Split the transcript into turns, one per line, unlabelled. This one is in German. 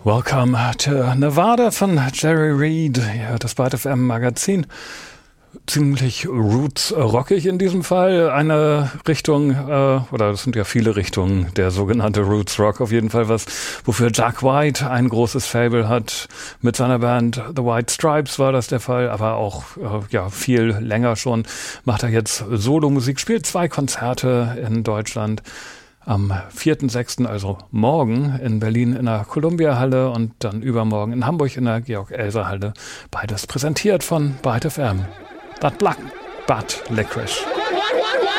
Welcome to Nevada von Jerry Reed, ja, das Byte FM Magazin. Ziemlich roots-rockig in diesem Fall. Eine Richtung, oder das sind ja viele Richtungen, der sogenannte Roots-Rock auf jeden Fall was, wofür Jack White ein großes Faible hat. Mit seiner Band The White Stripes war das der Fall, aber auch viel länger schon macht er jetzt Solomusik, spielt 2 Konzerte in Deutschland. Am 4.6., also morgen, in Berlin in der Columbia-Halle und dann übermorgen in Hamburg in der Georg-Elser-Halle. Beides präsentiert von Byte FM. That Black Butt Licorice.